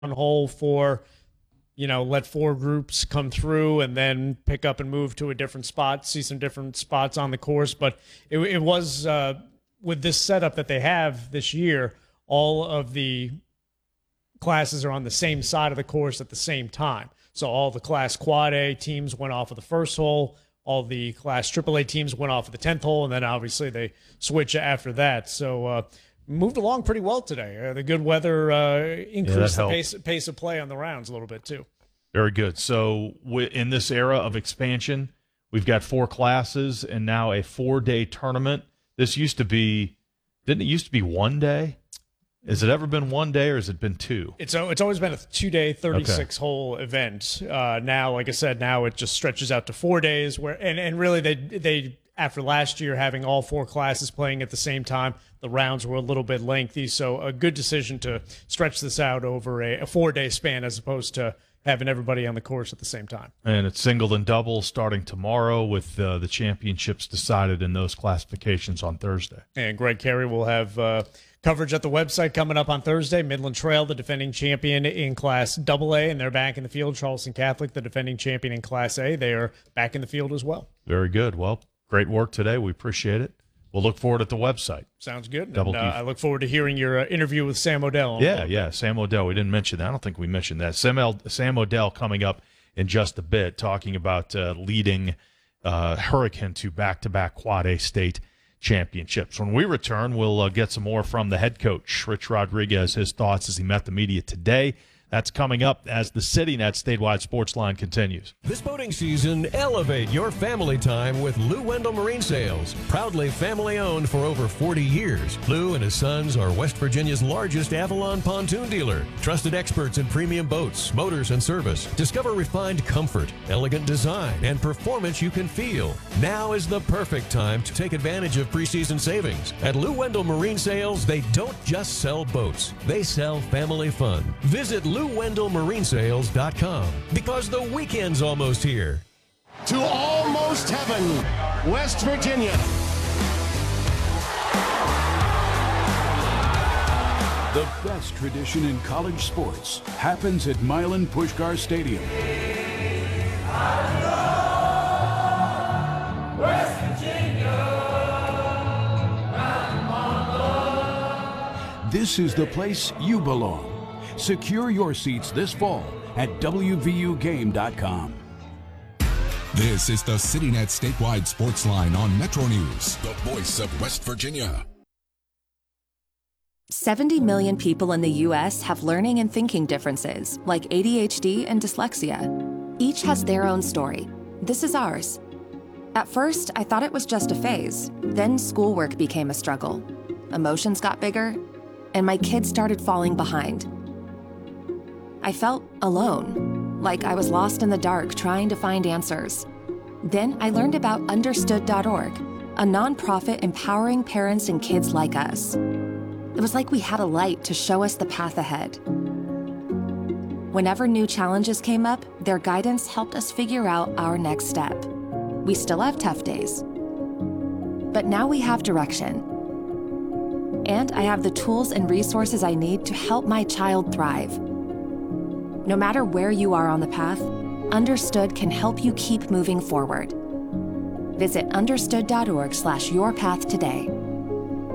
hole for, let 4 groups come through and then pick up and move to a different spot, see some different spots on the course. But it was with this setup that they have this year, all of the classes are on the same side of the course at the same time. So all the Class Quad A teams went off of the first hole. All the Class AAA teams went off of the 10th hole, and then obviously they switch after that. So moved along pretty well today. The good weather increased the pace of play on the rounds a little bit too. Very good. So in this era of expansion, we've got 4 classes and now a 4-day tournament. This didn't it used to be 1 day? Has it ever been 1 day or has it been 2? It's always been a 2-day, 36-hole event. Now, like I said, now it just stretches out to 4 days. And really they after last year having all 4 classes playing at the same time, the rounds were a little bit lengthy. So a good decision to stretch this out over a 4-day span as opposed to having everybody on the course at the same time. And it's single and double starting tomorrow with the championships decided in those classifications on Thursday. And Greg Carey will have coverage at the website coming up on Thursday. Midland Trail, the defending champion in Class AA, and they're back in the field. Charleston Catholic, the defending champion in Class A, they are back in the field as well. Very good. Well, great work today. We appreciate it. We'll look forward at the website. Sounds good. And, I look forward to hearing your interview with Sam Odell. Yeah, Sam Odell. We didn't mention that. I don't think we mentioned that. Sam Odell coming up in just a bit, talking about leading Hurricane to back-to-back Quad A state championships. When we return, we'll get some more from the head coach, Rich Rodriguez, his thoughts as he met the media today. That's coming up as the CityNet Statewide Sports Line continues. This boating season, elevate your family time with Lou Wendell Marine Sales. Proudly family-owned for over 40 years, Lou and his sons are West Virginia's largest Avalon pontoon dealer. Trusted experts in premium boats, motors, and service. Discover refined comfort, elegant design, and performance you can feel. Now is the perfect time to take advantage of preseason savings. At Lou Wendell Marine Sales, they don't just sell boats. They sell family fun. Visit LouWendellMarineSales.com because the weekend's almost here. To almost heaven, West Virginia. The best tradition in college sports happens at Milan Puskar Stadium. West Virginia. This is the place you belong. Secure your seats this fall at WVUGame.com. This is the CityNet Statewide Sports Line on Metro News, the voice of West Virginia. 70 million people in the U.S. have learning and thinking differences, like ADHD and dyslexia. Each has their own story. This is ours. At first, I thought it was just a phase. Then schoolwork became a struggle. Emotions got bigger, and my kids started falling behind. I felt alone, like I was lost in the dark trying to find answers. Then I learned about Understood.org, a nonprofit empowering parents and kids like us. It was like we had a light to show us the path ahead. Whenever new challenges came up, their guidance helped us figure out our next step. We still have tough days, but now we have direction. And I have the tools and resources I need to help my child thrive. No matter where you are on the path, Understood can help you keep moving forward. Visit understood.org/yourpath today.